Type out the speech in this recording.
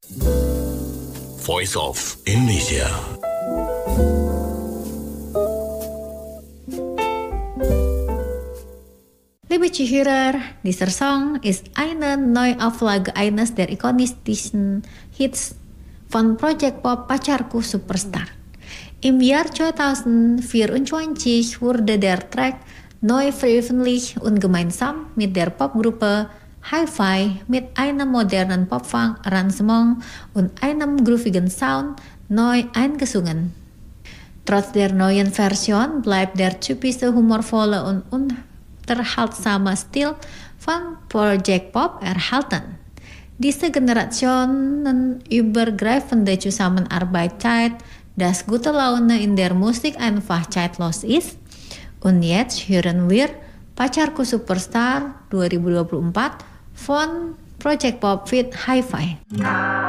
Voice of Indonesia. Liebe Zuhörer, dieser Song ist eine Neuauflage eines der ikonischen Hits von Project Pop Pacarku Superstar. Im Jahr 2024 wurde der Track neu veröffentlicht und gemeinsam mit der Popgruppe Hi-Fi mit einem modernen Pop-Funk-Arrangement und einem groovigen Sound neu eingesungen. Trotz der neuen Version bleibt der typische humorvolle und unterhaltsame Stil von Project Pop erhalten. Diese generationenübergreifende Zusammenarbeit zeigt, dass gute Laune in der Musik einfach zeitlos ist. Und jetzt hören wir Pacarku Superstar 2024 von Project Pop feat. Hi-Fi.